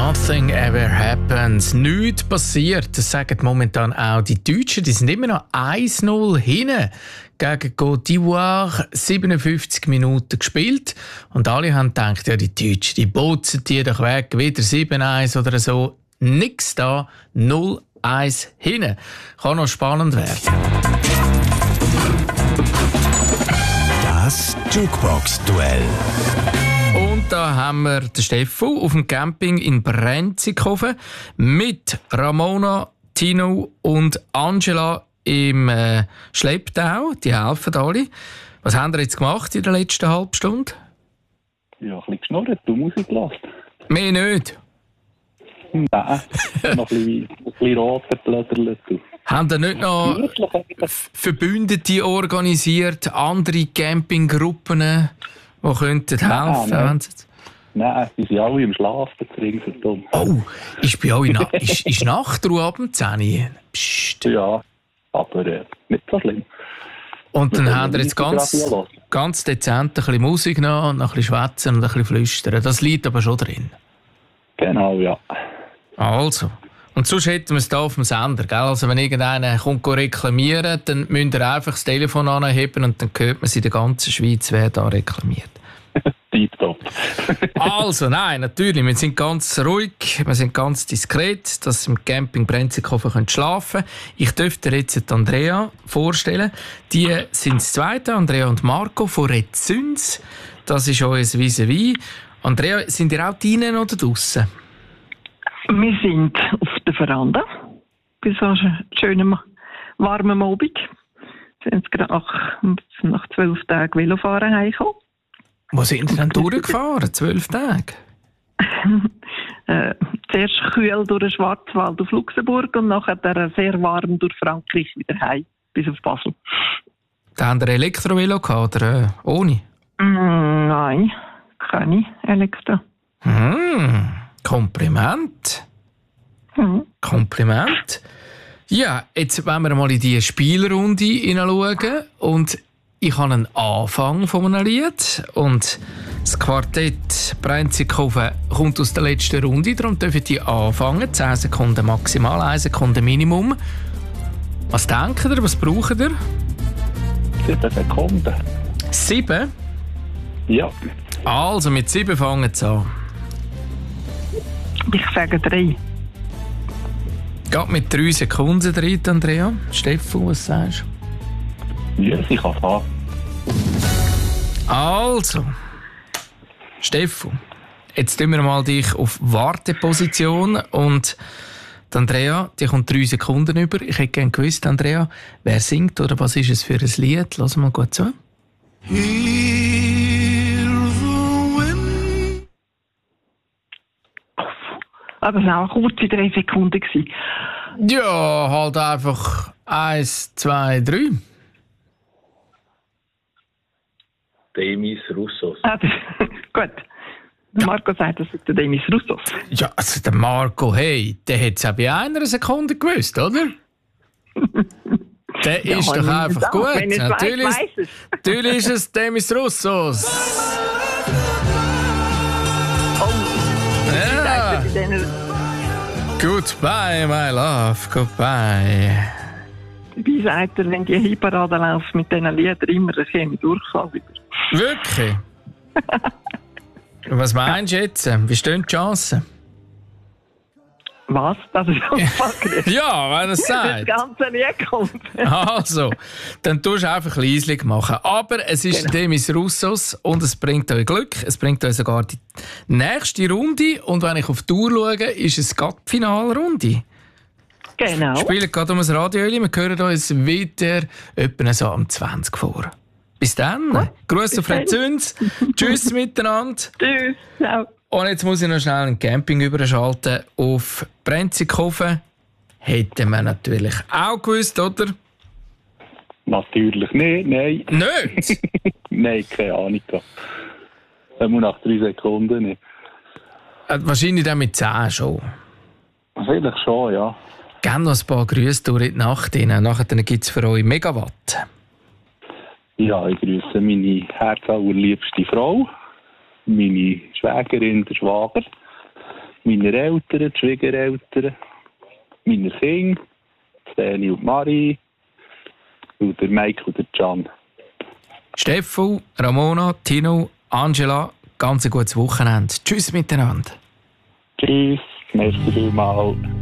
Nothing ever happens. Nichts passiert. Das sagen momentan auch die Deutschen. Die sind immer noch 1-0 hinten gegen Côte d'Ivoire. 57 Minuten gespielt. Und alle haben gedacht, ja, die Deutschen, die botzen die doch weg. Wieder 7-1 oder so. Nix da. 0-1 hinten. Kann noch spannend werden. Das Jukebox-Duell. Und da haben wir den Steffo auf dem Camping in Brenzikofen mit Ramona, Tino und Angela im Schlepptau. Die helfen alle. Was haben ihr jetzt gemacht in der letzten halben Stunde? Ja, ein bisschen geschnurrt, du Musik gelassen. Mehr nicht. Nein, noch ein bisschen rot verblödert. Haben ihr nicht noch Verbündete organisiert, andere Campinggruppen, die könnten helfen? Nein, die sind alle im Schlaf, ringsherum. Oh, ist bei euch ist Nachtruhe ab dem 10 Uhr? Psst. Ja, aber nicht so schlimm. Und dann haben wir jetzt ganz dezent ein bisschen Musik noch, und ein bisschen schwätzen und ein bisschen flüstern. Das liegt aber schon drin. Genau, ja. Also. Und sonst hätten wir es hier auf dem Sender. Gell? Also wenn irgendeiner kommt reklamieren, dann müsst ihr einfach das Telefon anheben und dann hört man es in der ganzen Schweiz, wer da reklamiert. Tipptopp. Also, nein, natürlich. Wir sind ganz ruhig, wir sind ganz diskret, dass Sie im Camping Brenzikofen schlafen können. Ich dürfte dir jetzt Andrea vorstellen. Die sind das Zweite, Andrea und Marco von Rezüns. Das ist unser Vis-à-vis. Andrea, sind ihr auch drinnen oder draussen? Wir sind auf der Veranda. Bei so einem schönen, warmen Abend. Wir sind gerade nach 12 Tagen Velofahren heimgekommen. Wo sind Sie denn durchgefahren? 12 Tage? Zuerst kühl durch den Schwarzwald auf Luxemburg und nachher sehr warm durch Frankreich wieder heim bis auf Basel. Da haben Sie ein Elektrovelo gehabt, oder ohne? Nein, keine Elektro. Kompliment. Kompliment. Ja, jetzt wollen wir mal in die Spielrunde hineinschauen. Und ich habe einen Anfang von einem Lied. Und das Quartett Brenzikofen kommt aus der letzten Runde. Darum dürfen die anfangen. 10 Sekunden maximal, 1 Sekunde Minimum. Was denkt ihr? Was braucht ihr? 7 Sekunden. 7? Ja. Also, mit 7 fangen sie an. Ich sage 3. Geht mit 3 Sekunden drin, Andrea. Steffo, was sagst du? Ja, ich kann fahren. Also, Steffo, jetzt tun wir mal dich auf Warteposition und die Andrea, die kommt 3 Sekunden über. Ich hätte gerne gewusst, Andrea, wer singt oder was ist es für ein Lied? Lass mal gut zu. Aber das war auch kurz in 3 Sekunden. Ja, halt einfach 1, 2, 3. Demis Roussos. Gut. Marco sagt, das ist der Demis Roussos. Ja, also der Marco, hey, der hat es auch bei 1 Sekunde gewusst, oder? Der ist doch einfach gut. Natürlich ist es Demis Roussos. Ja. Goodbye, my love, goodbye. Wie sagt er, wenn die Hitparade läuft mit diesen Liedern immer, das käme Durchfall wieder. Wirklich? Was meinst du jetzt? Wie stehen die Chancen? Was? Das ist unverkehrt. Ja, wenn er es sagt. Das ganze Lied kommt. Also, dann tust du einfach leislich machen. Aber es ist Demis Roussos und es bringt euch Glück. Es bringt euch sogar die nächste Runde. Und wenn ich auf die Uhr schaue, ist es gerade die Finalrunde. Genau. Wir spielen gerade um das Radio. Wir hören uns wieder etwa so am 20 vor. Bis dann. Gruß auf Rezüns. Tschüss miteinander. Tschüss. Ciao. Und jetzt muss ich noch schnell ein Camping überschalten auf Brenzikofen. Hätten wir natürlich auch gewusst, oder? Natürlich nicht, nein. Nicht? Nein, keine Ahnung. Nur nach 3 Sekunden nicht. Wahrscheinlich dann mit 10 schon. Vielleicht schon, ja. Gerne noch ein paar Grüße durch die Nacht rein. Nachher gibt es für euch Megawatt. Ja, ich grüße meine herzallerliebste Frau, meine Schwägerin, der Schwager, meiner Eltern, die Schwiegereltern, meiner Kinder, Steni und Marie, und der Mike und der Can. Steffo, Ramona, Tino, Angela, ganz ein gutes Wochenende. Tschüss miteinander. Tschüss, merci vielmals.